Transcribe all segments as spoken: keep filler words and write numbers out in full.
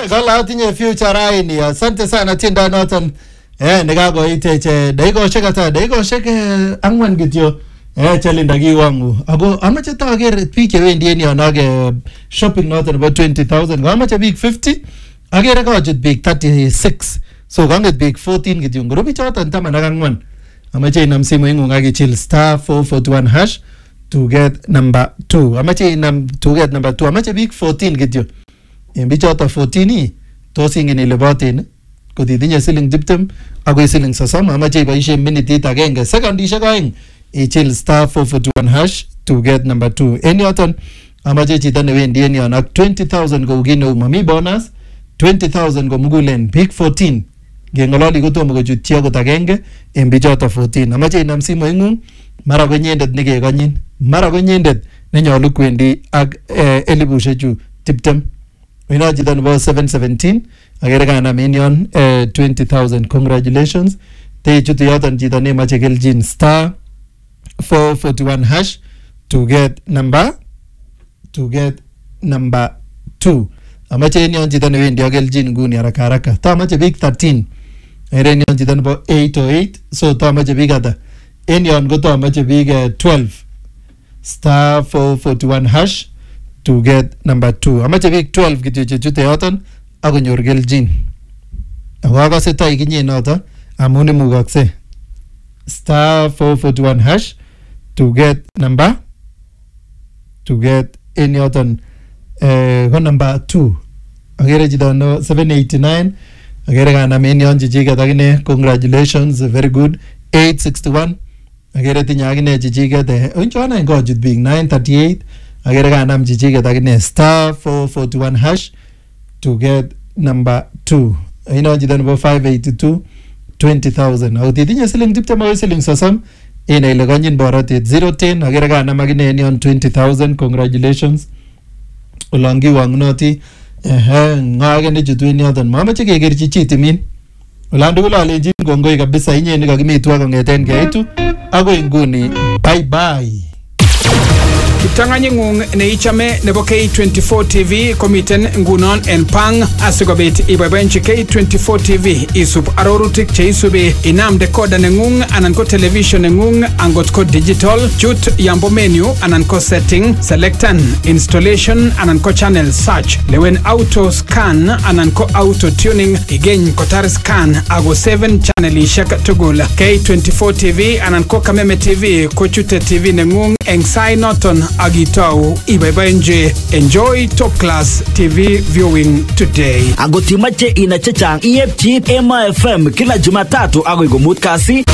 Eh, kala tinye future raini. Asante sana tinda noton. Eh, nikakoite che dakikoshek ata dakikoshek angwan kityo. Eh, chalinda kiwangu. Ako amache taker biik chewendi en yon ak shopping noton nebo twenty thousand. Ko amache biik fifty. Akere kochut biik thirty-six. So kanget biik fourteen kityo. Ngoro choton taman ak angwan. Amache inam simoingung ak ichil star four forty-one hash to get number two. Amache inam to get number two. Amache biik fourteen kityo. En bichoton fourteen i tos ingen ile boten kot itinye siling tiptem akoi siling sosom amache iboisien minitit agenge sekondishek oeng ichil star four forty-one hash to get number two. En yoton amache chito newendi en yon ak twenty thousand kou kit neu mami bonus twenty thousand komugulen biik fourteen ngeng'ololi kotomo kochutyi akot agenge en bichoton fourteen. Amache inam simoing'ung mara ko inyendet nekekonyin mara ko inyendet nenyolu kwendi ak eh, elibushechu tiptem. Wino chito nebo seven seventeen akere kanam en yon eh, twenty thousand. Congratulations. Te chutu yoton chito nemache keljin star four forty-one hash to get number to get number two. Amache en yon chito newendi ak keljin nguni haraka haraka. Ta amache biik thirteen. En yon chito nebo eight oh eight. So ta amache biik ata. En yon ko ta amache biik uh, twelve. Star four forty-one hash to get number two. Amache biik twelve kityo chechute yoton akonyor keljin. Ako akose ta ikinye noton amun imukokse. Star four forty-one hash to get number to get en yoton uh, ko number two. Akere chito no seven eighty-nine. Akere kanam en yon chichiket akine. Congratulations, very good. eight sixty-one. Akere tinye akine chichiket. Unchona ingochut biik nine thirty-eight. Akere kanam chichiket akine star four forty-one hash to get number two. Ino chito nebo five eighty-two twenty thousand. Ako titinye siling tiptem akoi siling sosom ina ile konyin borotet zero ten. Akere kanam akine en yon twenty thousand. Congratulations. Olongi wangunoti. Ehe, ngage ne chutu en yoton. Mamache kekerchi chi timin. Olando kula alenjin kongoi kabisa inye ni kakimitwa kongeten keitu. Ako inguni. Bye bye. Kiptanganyingung neichame nebo K twenty-four T V komiten ngunon en pang asikobit iboiboenchi K twenty-four T V isub arorutik cheisubi inam decoder nengung anan ko television nengung angot ko digital chut yambo menu anan ko setting selectan installation anan ko channel search lewen auto scan anan ko auto tuning igeny kotar scan ago seven channelishek tugul K twenty-four T V anan ko Kameme T V ko chute T V nengung eng sai noton agitau ibaibaenje. Enjoy top class T V viewing today. Agotimache ina chechang iepchi Ema F M kila Jumatatu agoi komut kasi.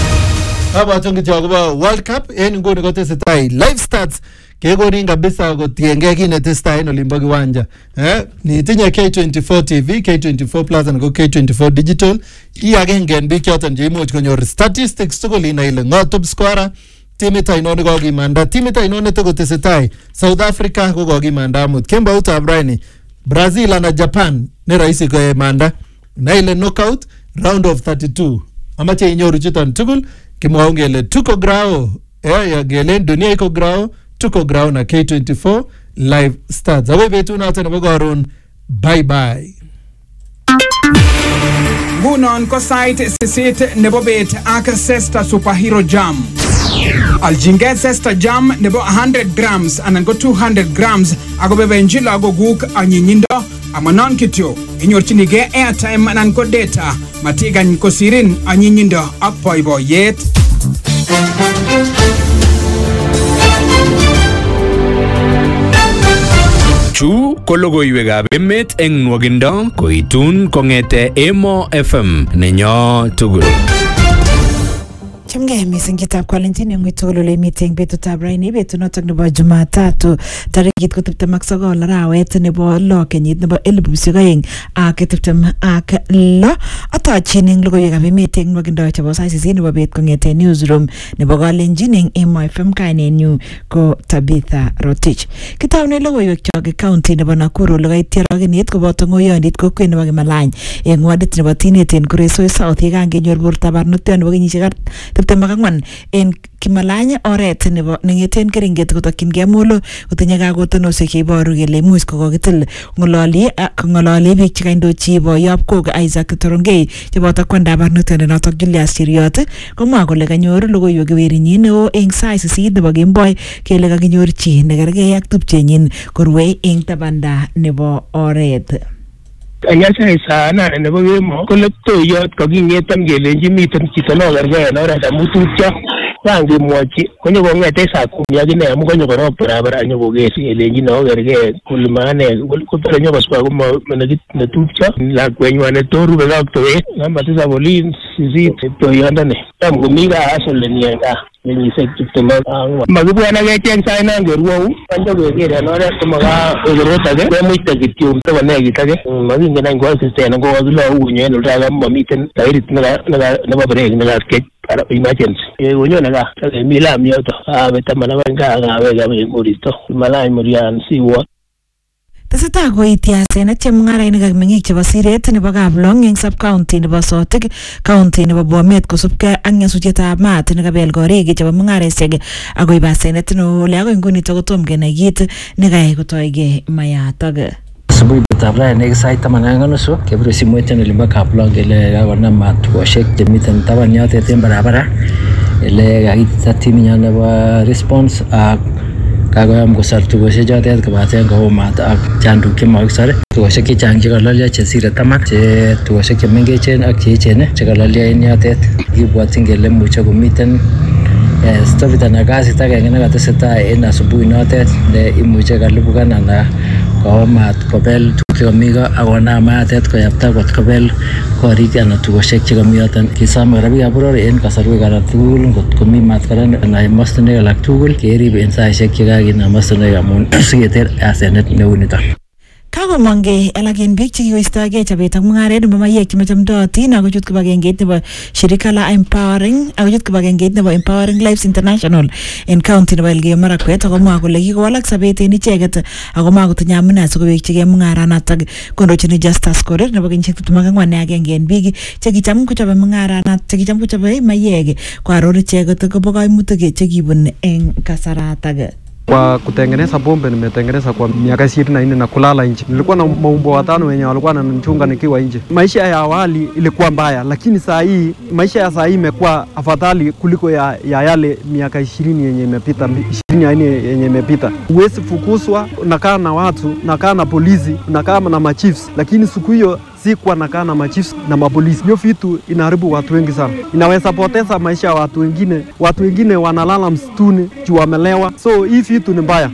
Aba tongi chakuba World Cup en ngoni kotesetai live stats kekonin kabisa kotienge kit netesetai en olimbo kiwanja. Eh, nitinye K twenty-four T V, K twenty-four Plus and K twenty-four Digital. I agenge en biik choton cheimuch konyor statistics tugul ina ile ngo top scorer. Timit ainon kokimanda, timit ainon netokotesetai. South Africa ko kokimanda amut. Kembout ab raini Brazil ana Japan ne rahisi koemanda. Na ile knockout round of thirty-two. Amache inyoru chuton tugul kimwaun kele tuko grao. Eh ya gelen dunia iko grao, tuko grao na K twenty-four live stats. Awe betu na tena bogaron. Bye bye. Ngunon ko site sisit nebo bet ak Sesta Superhero Jam. Aljinget Sesta Jam nebo one hundred grams anan go two hundred grams ago bebe njilo ago guk anyinyindo amanon kityo inyorchinige airtime anan ko data matigan ko sirin anyinyindo ak boiboiyet. Chu ko logoiwekab emet eng nwogindo koitun kongete Emo F M nenyo tugul. Chamgei missing kitab Valentine ngwitolo le meeting betutab raini betu notok nebo Jumatatu tarikit ko tiptem ak sogol arawet nebo lo kenyit nebo elipusiek oeng ak tiptem ak lo atochin eng logoiwekab emet eng nwogindo chebo sait sisit nebo bet kongete newsroom nebo Kalenjin eng Emo F M kainenyu ko Tabitha Rotich. Kitaune logoiwek chok county nebo Nakuru logoitia rogenet koboto ngoyondit kokwet nebo Kimalany eng wadit nebo Tinet en Kuresoi South yekangenyor bortab barnotiot nebo kenyisiek tiptem ak ang'wan en Kimalany oret nebo nengeten keringet kotokyingei Molo kotinye kakotonosiek cheiboru kele imuch kokokitil ng'ololi kong'ololi biik chekaindochi boyob kok Isaac Torongei cheboto kwandab barnotiot notok Julius Cheriot komwa kole kanyor logoiwek werinyin neo eng sait sisit nebo kemboi kele kakinyor chi nekergei ak tupchenyin korue eng tabanda nebo oret. Anyasai sana nebo kemo koleptoiyot kakingetan kelenji miten chito nokergei en oret amu tupcho kangimwochi konyo kong'ete saa kumi ak ine amu konyo korop barabara nyokoker kelenji nokergei kole maane kotore nyokoswa komo netupcho lakwenywan netorube kaktowet namba tisab olin sisit leptoiyondoni tam komi kaa asoleni en kaa kenyisiek tiptem ak ang'wan. Makibwane kecheng sait nan kerwou kanyo keker en oret komaka okorot age kemuite kityo takonekit age makingen any ko asisten ko kakilau konyo en oldo age mamiten tairit nebo break nekaskech emergency konyone kaa akemi lam yoto awe taman ak aeng kaa akawek ame koristo Malany Murian siwo. Tesetai koiti asenet chemung'arainik ak meng'ik chebo siret nebo Kaplong eng sub-county nebo Sotik, county nebo Bomet kosubkei ak nyasutietab maat nekabel korik chebo mung'aresiek akoib asenet neo ole akoi ngunito kotom kenai kit nekayai kotoige mayatak. Asubuhi betab rani nekit sait taman ak nusu kebire simoit en olimbo Kaplong kele kakonam maat tukoshek chemiten taban yotet en barabara ele kakiita timinyon nebo response ak kakoyam kosar tukoshek chotet kobaten kou maat ak chanduk chemakisore tukoshek chechang chekalolyo chesire taman che tukoshek chemengechen ak cheechen chekalolyo en yotet kibwotyin kele muche komiten stopit anan kasit agenge nekatesetai en asubuhi notet ne imuche kalipukan anan kowa maat kobel tuguk chekomi ko akonam maatet koyapta kot kobel korik anan tukoshek chekomi yoton. Kisome kora biikab boror en kasarwek alak tugul ngot komi maat kora anan mostinwek alak tugul kerib en saisiek chekakinam mostinwek amun siketer asenet neu niton. Kakomongei alak en biik chekikoistoegei chobet ak mung'aret nebo mayek chemachamdootin akochut kibagengeit nebo shirika la Empowering akochut kibagengeit nebo Empowering Lives International en county nebo Elgeyo Marakwet akomwa kole kikowalak sobet en icheket akomwa kotinye amune asikowekchigei mung'aranotok. Kondochini Justus Korir nebo kenyisiek tiptem ak ang'wan ne agenge en biik chekicham kochobe mung'aranotok chekicham kochobe mayek koaror icheket kobo kaimutik chekibun en kasaratak. Kwa kutengeneza pombe nimetengeneza kwa miaka ishirini na nne na kulala nje. Nilikuwa na maumbo watano wenye walikuwa wananichunga nikiwa nje. Maisha ya awali ilikuwa mbaya, lakini saa hii maisha ya saa hii imekuwa afadhali kuliko ya, ya yale miaka ishirini yenye imepita, ishirini na nne yenye imepita. Huwezi fukuzwa, unakaa na watu, unakaa na polisi, unakaa na machiefs, lakini siku hiyo si kwa nakaa na machiefs na mapolisi. Hiyo vitu inaharibu watu wengi sana. Inaweza poteza maisha ya watu wengine. Watu wengine wanalala msituni juu wamelewa. So hii vitu ni mbaya.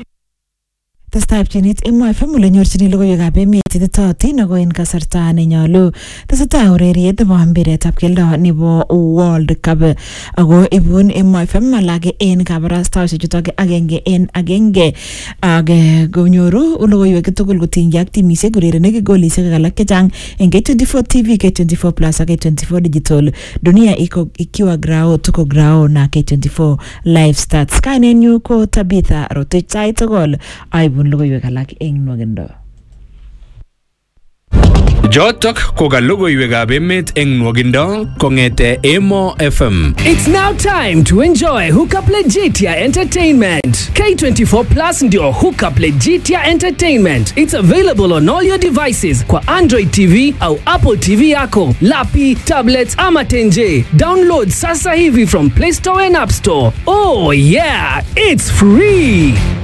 Testai pchenit M F M ole nyorchini logoiwekab emet chetitotin ako en kasarta nenyolu. Tesetai ureriet nebo mpiretab keldo nebo World Cup ako ibun M F M alake en kabarastaosiek chutok agenge en agenge ak konyoru logoiwek tugul kotinygei ak timisiek urerenik golisiek alak chechang en K twenty-four T V, K twenty-four Plus ak K twenty-four Digital. Dunia iko ikiwa grao tuko grao na K twenty-four Live Stats. Kainenyu ko Tabitha Rotich sait tugul aibu logoiwek alak eng nwagindo. Jotok ko ka logoiwekab emet eng nwagindo kong'ete Emo F M. It's now time to enjoy Hookup Legitia Entertainment. K twenty-four Plus ndio Hookup Legitia Entertainment. It's available on all your devices kwa Android T V au Apple T V yako, lapi, tablets ama tenje. Download sasa hivi from Play Store and App Store. Oh yeah, it's free.